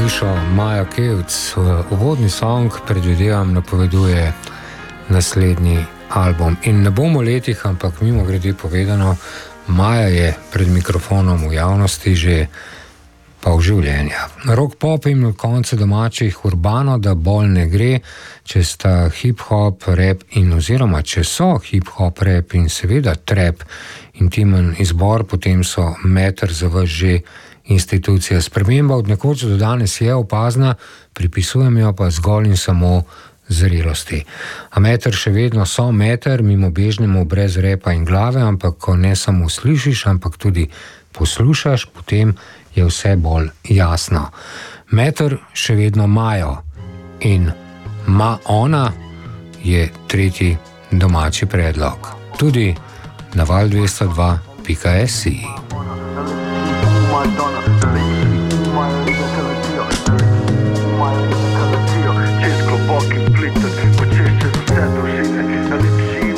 dušo Maja Kevc. Uvodni song, predvidevam, napoveduje naslednji album. In ne bomo letih, ampak mimo grede povedano, Maja je pred mikrofonom v javnosti že pol življenja. Rock pop in konce domačih urbano, da bolj ne gre, če sta hip-hop, rap in oziroma če so hip-hop, rap in seveda trap intimen izbor, potem so Meter za vas že institucija. Sprememba od nekoč do danes je opazna, pripisujem jo pa zgolj in samo zrelosti. A Meter še vedno so Meter, mimo bežnemu brez repa in glave, ampak ko ne samo slišiš, ampak tudi poslušaš, potem je vse bolj jasno. Meter še vedno imajo in Ma ona je tretji domači predlog. Tudi na val202.si.